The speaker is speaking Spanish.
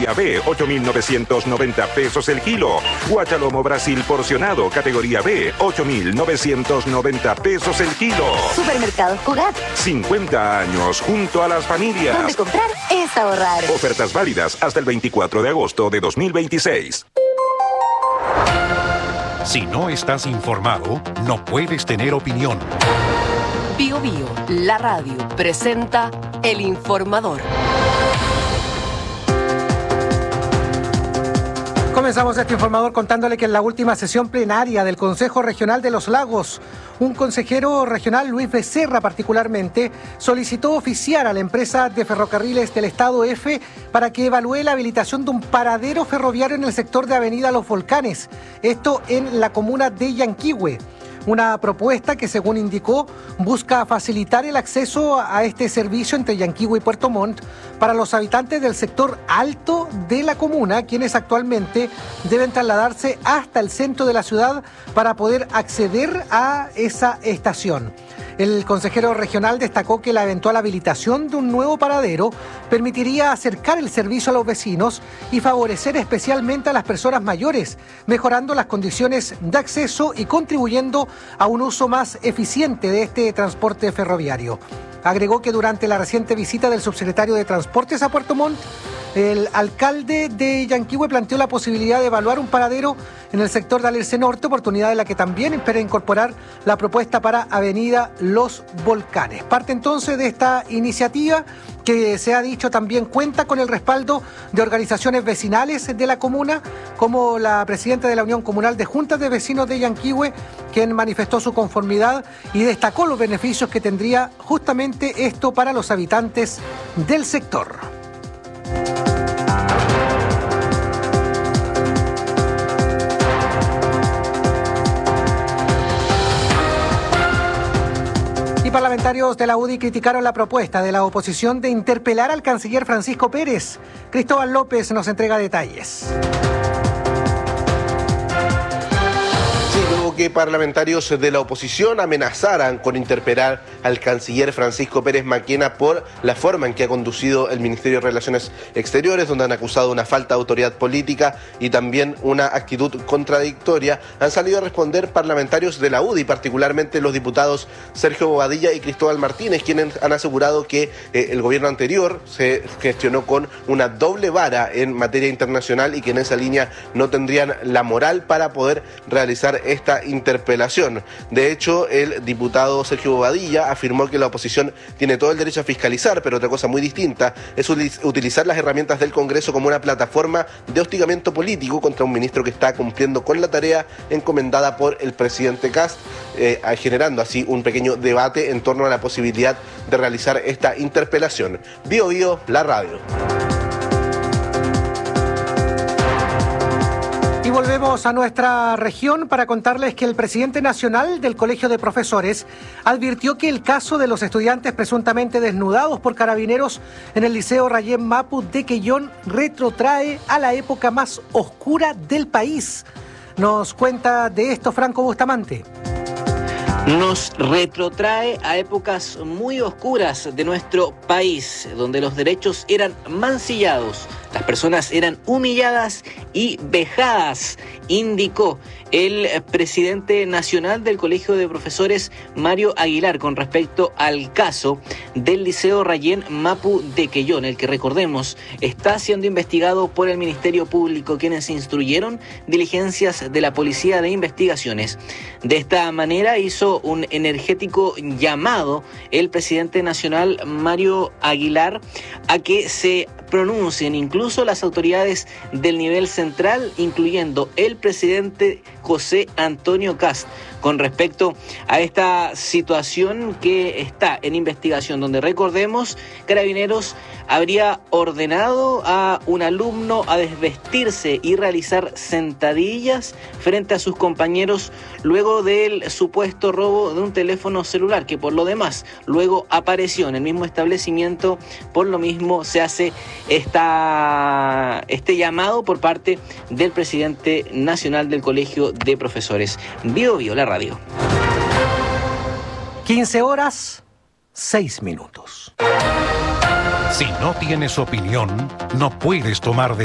categoría B, 8.990 pesos el kilo. Guachalomo Brasil porcionado, categoría B, 8.990 pesos el kilo. Supermercados Cugat. 50 años junto a las familias. Donde comprar es ahorrar. Ofertas válidas hasta el 24 de agosto de 2026. Si no estás informado, no puedes tener opinión. Bio Bio, la radio, presenta El Informador. Comenzamos este informador contándole que en la última sesión plenaria del Consejo Regional de los Lagos, un consejero regional, Luis Becerra particularmente, solicitó oficiar a la empresa de ferrocarriles del Estado F para que evalúe la habilitación de un paradero ferroviario en el sector de Avenida Los Volcanes, esto en la comuna de Yanquihue. Una propuesta que, según indicó, busca facilitar el acceso a este servicio entre Yanquihue y Puerto Montt para los habitantes del sector alto de la comuna, quienes actualmente deben trasladarse hasta el centro de la ciudad para poder acceder a esa estación. El consejero regional destacó que la eventual habilitación de un nuevo paradero permitiría acercar el servicio a los vecinos y favorecer especialmente a las personas mayores, mejorando las condiciones de acceso y contribuyendo a un uso más eficiente de este transporte ferroviario. Agregó que durante la reciente visita del subsecretario de Transportes a Puerto Montt, el alcalde de Yanquihue planteó la posibilidad de evaluar un paradero en el sector de Alerce Norte, oportunidad en la que también espera incorporar la propuesta para Avenida Los Volcanes. Parte entonces de esta iniciativa que, se ha dicho, también cuenta con el respaldo de organizaciones vecinales de la comuna, como la presidenta de la Unión Comunal de Juntas de Vecinos de Yanquihue, quien manifestó su conformidad y destacó los beneficios que tendría justamente esto para los habitantes del sector. Y parlamentarios de la UDI criticaron la propuesta de la oposición de interpelar al canciller Francisco Pérez. Cristóbal López nos entrega detalles. Que parlamentarios de la oposición amenazaran con interpelar al canciller Francisco Pérez Maquena por la forma en que ha conducido el Ministerio de Relaciones Exteriores, donde han acusado una falta de autoridad política y también una actitud contradictoria. Han salido a responder parlamentarios de la UDI, particularmente los diputados Sergio Bobadilla y Cristóbal Martínez, quienes han asegurado que el gobierno anterior se gestionó con una doble vara en materia internacional y que en esa línea no tendrían la moral para poder realizar esta interpelación. De hecho, el diputado Sergio Bobadilla afirmó que la oposición tiene todo el derecho a fiscalizar, pero otra cosa muy distinta es utilizar las herramientas del Congreso como una plataforma de hostigamiento político contra un ministro que está cumpliendo con la tarea encomendada por el presidente Kast, generando así un pequeño debate en torno a la posibilidad de realizar esta interpelación. Bio Bio, la radio. Y volvemos a nuestra región para contarles que el presidente nacional del Colegio de Profesores advirtió que el caso de los estudiantes presuntamente desnudados por carabineros en el Liceo Rayén Mapu de Quellón retrotrae a la época más oscura del país. Nos cuenta de esto Franco Bustamante. Nos retrotrae a épocas muy oscuras de nuestro país, donde los derechos eran mancillados, las personas eran humilladas y vejadas, indicó el presidente nacional del Colegio de Profesores, Mario Aguilar, con respecto al caso del Liceo Rayén Mapu de Quellón, el que, recordemos, está siendo investigado por el Ministerio Público, quienes instruyeron diligencias de la Policía de Investigaciones. De esta manera hizo un energético llamado el presidente nacional, Mario Aguilar, a que se pronuncien incluso las autoridades del nivel central, incluyendo el presidente José Antonio Kast, con respecto a esta situación que está en investigación, donde, recordemos, Carabineros habría ordenado a un alumno a desvestirse y realizar sentadillas frente a sus compañeros luego del supuesto robo de un teléfono celular, que por lo demás luego apareció en el mismo establecimiento. Por lo mismo se hace este llamado por parte del presidente nacional del Colegio de Profesores. Bio Bio, la radio. 15 horas, 6 minutos. Si no tienes opinión, no puedes tomar